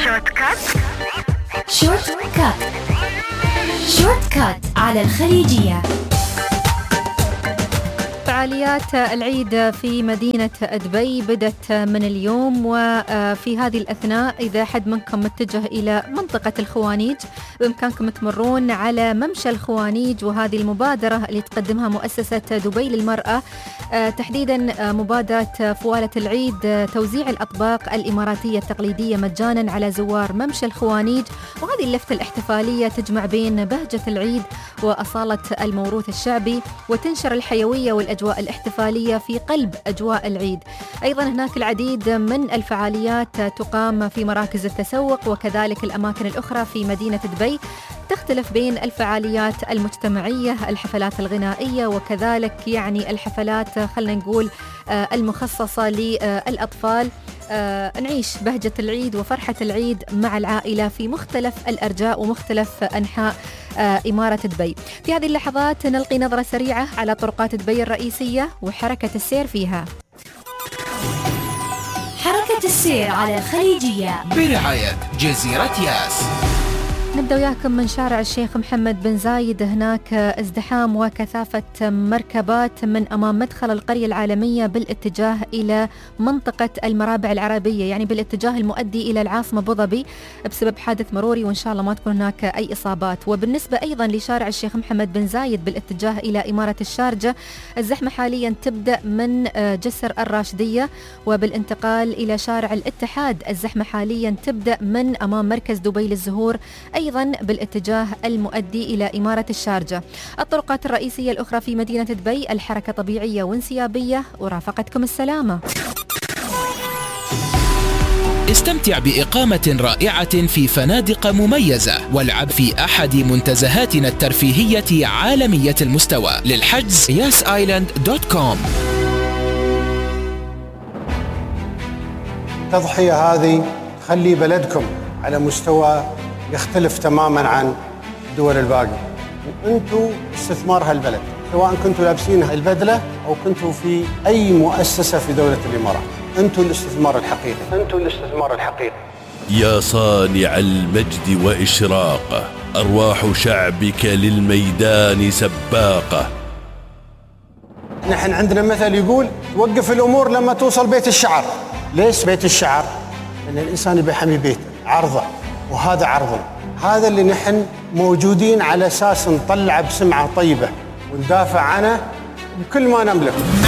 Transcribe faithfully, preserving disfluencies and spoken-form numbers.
شورت كات شورت كات شورت كات على الخليجية. فعاليات العيد في مدينة دبي بدت من اليوم، وفي هذه الأثناء إذا حد منكم متجه إلى منطقة الخوانيج بإمكانكم تمرون على ممشى الخوانيج، وهذه المبادرة اللي تقدمها مؤسسة دبي للمرأة، تحديدا مبادرة فوالة العيد، توزيع الأطباق الإماراتية التقليدية مجانا على زوار ممشى الخوانيج. وهذه اللفتة الاحتفالية تجمع بين بهجة العيد وأصالة الموروث الشعبي، وتنشر الحيوية والأجواء الاحتفالية في قلب أجواء العيد. أيضا هناك العديد من الفعاليات تقام في مراكز التسوق وكذلك الأماكن الأخرى في مدينة دبي، تختلف بين الفعاليات المجتمعية، الحفلات الغنائية، وكذلك يعني الحفلات خلنا نقول المخصصة للأطفال. نعيش بهجة العيد وفرحة العيد مع العائلة في مختلف الأرجاء ومختلف أنحاء إمارة دبي. في هذه اللحظات نلقي نظرة سريعة على طرقات دبي الرئيسية وحركة السير فيها. حركة السير على الخليجية برعاية جزيرة ياس. نبدأ وياكم من شارع الشيخ محمد بن زايد. هناك ازدحام وكثافة مركبات من أمام مدخل القرية العالمية بالاتجاه إلى منطقة المرابع العربية، يعني بالاتجاه المؤدي إلى العاصمة أبو ظبي، بسبب حادث مروري، وإن شاء الله ما تكون هناك أي إصابات. وبالنسبة أيضا لشارع الشيخ محمد بن زايد بالاتجاه إلى إمارة الشارجة، الزحمة حاليا تبدأ من جسر الراشدية، وبالانتقال إلى شارع الاتحاد الزحمة حاليا تبدأ من أمام مركز دبي للزهور، أيضا بالاتجاه المؤدي إلى إمارة الشارجة. الطرقات الرئيسية الأخرى في مدينة دبي الحركة طبيعية وانسيابية، ورافقتكم السلامة. استمتع بإقامة رائعة في فنادق مميزة، والعب في أحد منتزهاتنا الترفيهية عالمية المستوى. للحجز ياس آيلاند دوت كوم. التضحية هذه تخلي بلدكم على مستوى يختلف تماماً عن الدول الباقي، وأنتوا استثمار هالبلد، سواء كنتوا لابسين البدلة أو كنتوا في أي مؤسسة في دولة الإمارات. أنتوا الاستثمار الحقيقي، أنتوا الاستثمار الحقيقي. يا صانع المجد وإشراقه، أرواح شعبك للميدان سباقة. نحن عندنا مثل يقول توقف الأمور لما توصل بيت الشعر. ليش بيت الشعر؟ لأن الإنسان يبي يحمي بيته، عرضه، وهذا عرضنا. هذا اللي نحن موجودين على أساس نطلع بسمعة طيبة وندافع عنه بكل ما نملك.